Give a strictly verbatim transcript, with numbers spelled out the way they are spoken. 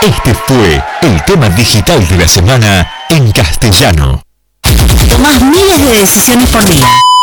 Este fue el tema digital de la semana en castellano. Tomás miles de decisiones por día.